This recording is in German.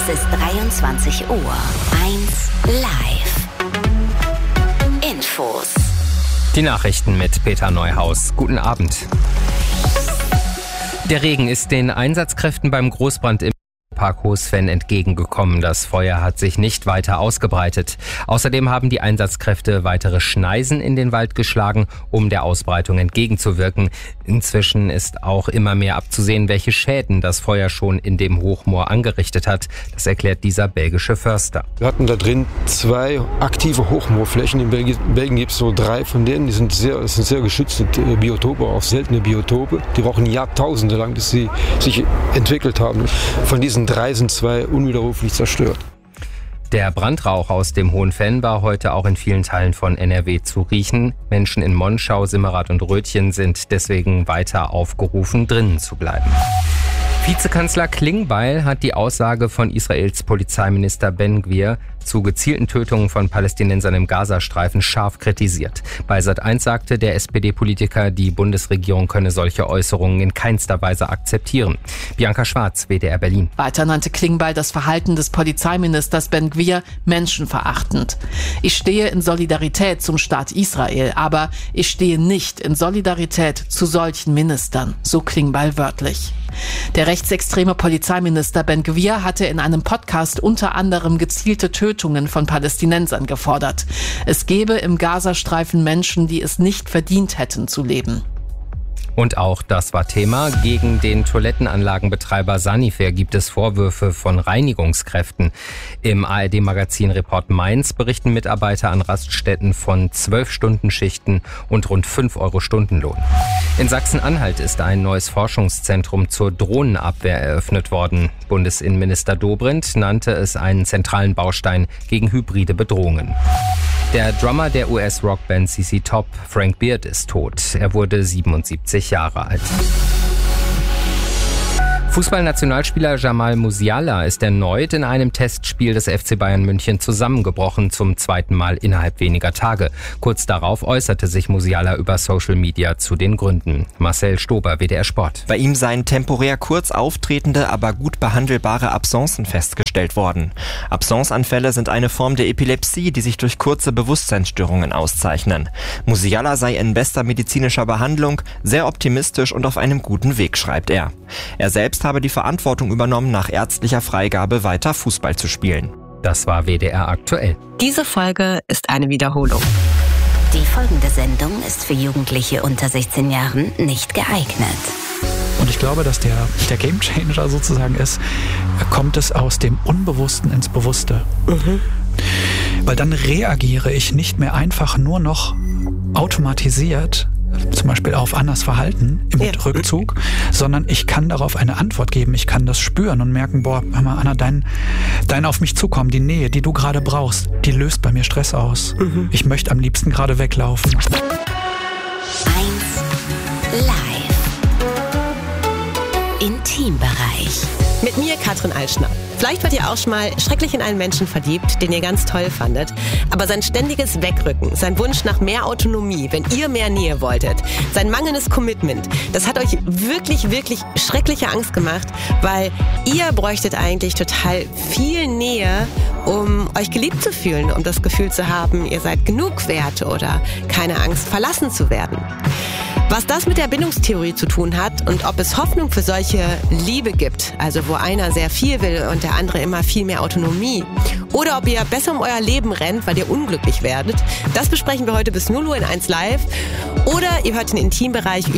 Es ist 23 Uhr. 1 Live. Infos. Die Nachrichten mit Peter Neuhaus. Guten Abend. Der Regen ist den Einsatzkräften beim Großbrand im Park Hoosven entgegengekommen. Das Feuer hat sich nicht weiter ausgebreitet. Außerdem haben die Einsatzkräfte weitere Schneisen in den Wald geschlagen, um der Ausbreitung entgegenzuwirken. Inzwischen ist auch immer mehr abzusehen, welche Schäden das Feuer schon in dem Hochmoor angerichtet hat. Das erklärt dieser belgische Förster. Wir hatten da drin 2 aktive Hochmoorflächen. In Belgien gibt es so 3 von denen. Das sind sehr geschützte Biotope, auch seltene Biotope. Die brauchen Jahrtausende lang, bis sie sich entwickelt haben. Von diesen 3 sind 2 unwiderruflich zerstört. Der Brandrauch aus dem Hohenfenn war heute auch in vielen Teilen von NRW zu riechen. Menschen in Monschau, Simmerath und Rötchen sind deswegen weiter aufgerufen, drinnen zu bleiben. Vizekanzler Klingbeil hat die Aussage von Israels Polizeiminister Ben-Gvir zu gezielten Tötungen von Palästinensern im Gazastreifen scharf kritisiert. Bei Sat.1 sagte der SPD-Politiker, die Bundesregierung könne solche Äußerungen in keinster Weise akzeptieren. Bianca Schwarz, WDR Berlin. Weiter nannte Klingbeil das Verhalten des Polizeiministers Ben-Gvir menschenverachtend. Ich stehe in Solidarität zum Staat Israel, aber ich stehe nicht in Solidarität zu solchen Ministern, so Klingbeil wörtlich. Der rechtsextreme Polizeiminister Ben-Gvir hatte in einem Podcast unter anderem gezielte Tötungen von Palästinensern gefordert. Es gebe im Gazastreifen Menschen, die es nicht verdient hätten zu leben. Und auch das war Thema. Gegen den Toilettenanlagenbetreiber Sanifair gibt es Vorwürfe von Reinigungskräften. Im ARD-Magazin Report Mainz berichten Mitarbeiter an Raststätten von 12-Stunden-Schichten und rund 5 Euro Stundenlohn. In Sachsen-Anhalt ist ein neues Forschungszentrum zur Drohnenabwehr eröffnet worden. Bundesinnenminister Dobrindt nannte es einen zentralen Baustein gegen hybride Bedrohungen. Der Drummer der US-Rockband CC Top, Frank Beard, ist tot. Er wurde 77 Jahre alt. Fußballnationalspieler Jamal Musiala ist erneut in einem Testspiel des FC Bayern München zusammengebrochen, zum 2. Mal innerhalb weniger Tage. Kurz darauf äußerte sich Musiala über Social Media zu den Gründen. Marcel Stober, WDR Sport. Bei ihm seien temporär kurz auftretende, aber gut behandelbare Absencen festgestellt worden. Absenceanfälle sind eine Form der Epilepsie, die sich durch kurze Bewusstseinsstörungen auszeichnen. Musiala sei in bester medizinischer Behandlung, sehr optimistisch und auf einem guten Weg, schreibt er. Er selbst habe die Verantwortung übernommen, nach ärztlicher Freigabe weiter Fußball zu spielen. Das war WDR aktuell. Diese Folge ist eine Wiederholung. Die folgende Sendung ist für Jugendliche unter 16 Jahren nicht geeignet. Und ich glaube, dass der Gamechanger sozusagen ist, kommt es aus dem Unbewussten ins Bewusste. Weil dann reagiere ich nicht mehr einfach nur noch automatisiert, zum Beispiel auf Annas Verhalten im Rückzug, sondern ich kann darauf eine Antwort geben. Ich kann das spüren und merken, boah, hör mal, Anna, dein auf mich zukommen, die Nähe, die du gerade brauchst, die löst bei mir Stress aus. Ich möchte am liebsten gerade weglaufen. 1 Live. Intimbereich. Mit mir, Katrin Altschner. Vielleicht wart ihr auch schon mal schrecklich in einen Menschen verliebt, den ihr ganz toll fandet. Aber sein ständiges Wegrücken, sein Wunsch nach mehr Autonomie, wenn ihr mehr Nähe wolltet, sein mangelndes Commitment, das hat euch wirklich, wirklich schreckliche Angst gemacht, weil ihr bräuchtet eigentlich total viel Nähe, um euch geliebt zu fühlen, um das Gefühl zu haben, ihr seid genug wert oder keine Angst, verlassen zu werden. Was das mit der Bindungstheorie zu tun hat und ob es Hoffnung für solche Liebe gibt, also wo einer sehr viel will und der andere immer viel mehr Autonomie, oder ob ihr besser um euer Leben rennt, weil ihr unglücklich werdet, das besprechen wir heute bis 0 Uhr in 1 Live. Oder ihr hört den Intimbereich